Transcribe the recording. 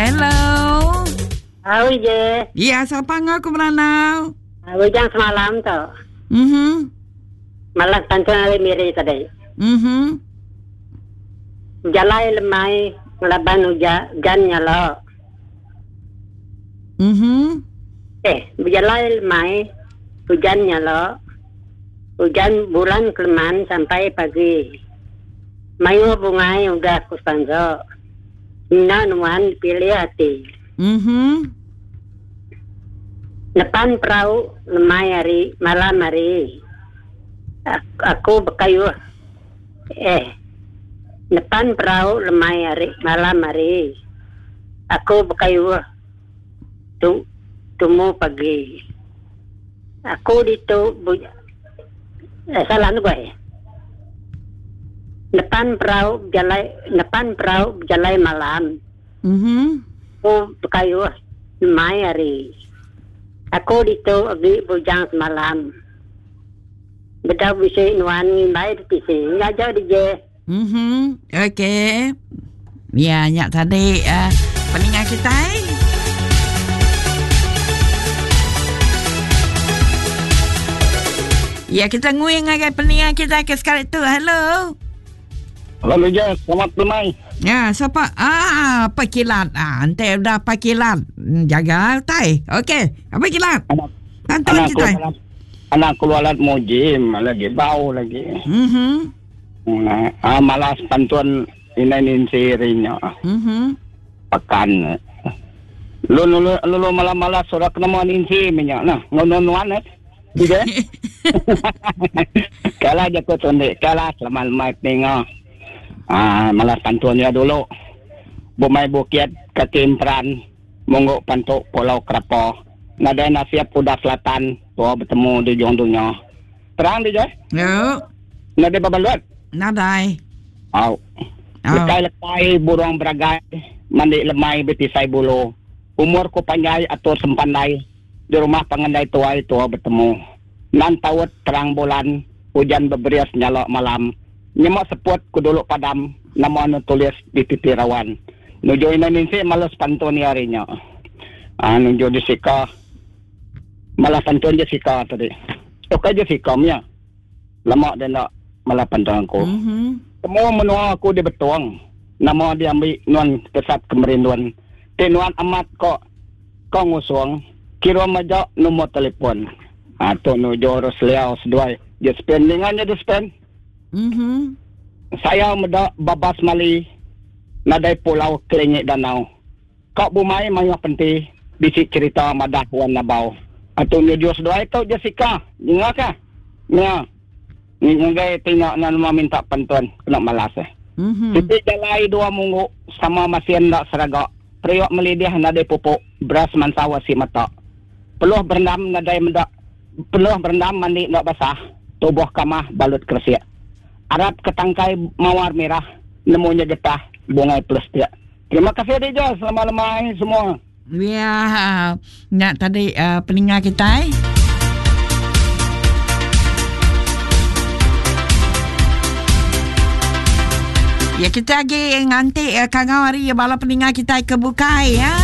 Hello. Awi je. Ya, siapa ngau ke Meranau? Wujang semalam tu. Malas pantuan hari miri tadi. Jalai lemai ngelaban hujan nyala. Berjalai lemai hujan nyala. Hujan bulan keleman sampai pagi. Mayu bungai udah kuspanzo. Nina nuan pilih hati. Depan perahu lemai hari malam hari. Aku berkayu. Depan perahu lemai hari malam hari. Aku berkayu. Tumu pagi. Aku ditu salah tu gue. Depan perahu jalai malam. Aku berkayu lemai hari. Aku ditu agi bujang semalam. Bedak bisa nuan ngimbai di sini. Ngajar je. Okey. Ya, nyak tadi peningat kita. Ya, kita ngui dengan peningat kita ke sekarang tu. Hello. Halo je, selamat lemai. Ya, siapa? Pakilat. Ante dah pakilat. Jaga tai. Okey. Apa kilat? Tantang kita. Anak keluarat mujim lagi bau lagi. Malas pantuan inainin sirinya. Pakan. Lu malam-malam sudah kena maninsi minyak nah. Ngonon-ngonon Tidak. Kala je ko tunde. Kala selamat mai tengah. Malas pantuannya dulu. Bumai bukit Ketimpran. Mungguk pantuk Pulau Krapo. Nadai nasiap Kuda Selatan. Tua bertemu di jongdunya. Terang dia? Ya. Nadai babaluat? Nadai. Lekai-lekai burung beragai. Mandi lemai betisai bulu. Umur ku panjai atau sempandai. Di rumah pangandai tua bertemu. Nan tawet terang bulan. Hujan beberias nyalok malam. Nyemak seput ku dulu padam. Nama anu tulis di titik rawan. Nuju Indonesia malas pantun harinya. Nuju di Sika. Malah pantun Jessica tadi. Oke Jessica punya. Lama dia nak malah pantun aku. Semua menua aku di Betuang. Nama dia ambil nuan pesat kemerinduan. Nuan amat kok ngusung. Kira majak nombor telefon. Tu nuju Rosliau seduai. Dia spend dengannya dia spend. Saya medak babas mali. Nadai pulau Kelengit Danau. Kau bumai maya penti. Bisik cerita madah wan nabau. Atau nuju seduai tu Jessica. Ingat kah? Ya. Ngai tengok nan minta pantuan. Kena malas Tapi jalai 2 minggu. Sama masih hendak seragak. Periok melidih nadai pupuk. Beras mansawa si mata. Peluh berendam nadai mendak. Peluh berendam mandi nak basah. Tubuh kamah balut kersiak. Arab ketangkai mawar merah. Nemunya getah. Bungai plus dia. Terima kasih Deja. Selamat lemai semua. Ya. Nak tadi peningat kita. Ya kita lagi ngantik kagau hari bala peningat kita kebukai ya.